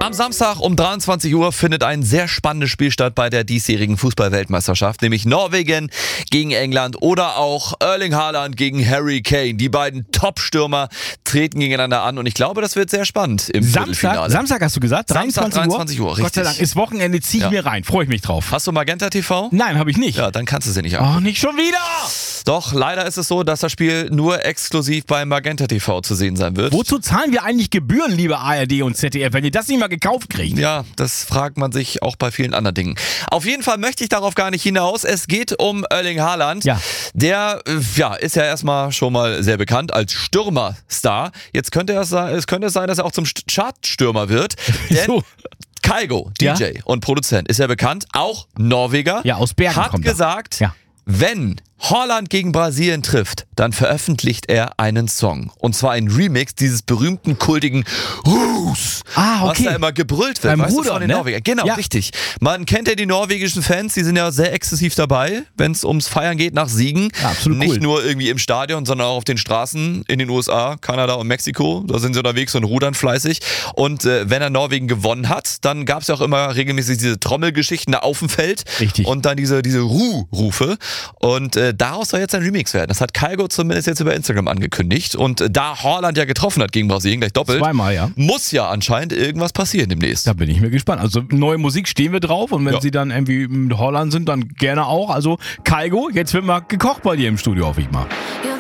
Am Samstag um 23 Uhr findet ein sehr spannendes Spiel statt bei der diesjährigen Fußball-Weltmeisterschaft, nämlich Norwegen gegen England oder auch Erling Haaland gegen Harry Kane. Die beiden Top-Stürmer treten gegeneinander an und ich glaube, das wird sehr spannend im Viertelfinale. Samstag hast du gesagt? 23 Uhr, richtig. Gott sei Dank, ist Wochenende, zieh ich mir rein, freue ich mich drauf. Hast du Magenta TV? Nein, habe ich nicht. Ja, dann kannst du sie nicht angucken. Oh, nicht schon wieder! Doch, leider ist es so, dass das Spiel nur exklusiv bei Magenta TV zu sehen sein wird. Wozu zahlen wir eigentlich Gebühren, liebe ARD und ZDF, wenn ihr das nicht mal gekauft kriegt? Ja, das fragt man sich auch bei vielen anderen Dingen. Auf jeden Fall möchte ich darauf gar nicht hinaus. Es geht um Erling Haaland. Ja. Der ist ja erstmal schon mal sehr bekannt als Stürmerstar. Jetzt könnte es sein, dass er auch zum Chartstürmer wird. Denn So. Kygo, DJ und Produzent, ist ja bekannt, auch Norweger. Ja, aus Bergen hat kommt er. gesagt, Ja. wenn Haaland gegen Brasilien trifft, dann veröffentlicht er einen Song. Und zwar ein Remix dieses berühmten, kultigen Hus, Ah, okay. was da immer gebrüllt wird. Beim Weißt du, Rudern, von den ne? Norwegern. Genau, Ja. richtig. Man kennt ja die norwegischen Fans, die sind ja sehr exzessiv dabei, wenn es ums Feiern geht nach Siegen. Ja, absolut Nicht cool. nur irgendwie im Stadion, sondern auch auf den Straßen in den USA, Kanada und Mexiko. Da sind sie unterwegs und rudern fleißig. Und wenn er Norwegen gewonnen hat, dann gab es ja auch immer regelmäßig diese Trommelgeschichten da auf dem Feld. Richtig. Und dann diese Rufe. Und daraus soll jetzt ein Remix werden. Das hat Kygo zumindest jetzt über Instagram angekündigt. Und da Haaland ja getroffen hat gegen Brasilien, gleich doppelt, Zweimal, ja. muss ja anscheinend irgendwas passieren demnächst. Da bin ich mir gespannt. Also neue Musik stehen wir drauf und wenn sie dann irgendwie in Holland sind, dann gerne auch. Also Kygo, jetzt wird mal gekocht bei dir im Studio, hoffe ich mal. You're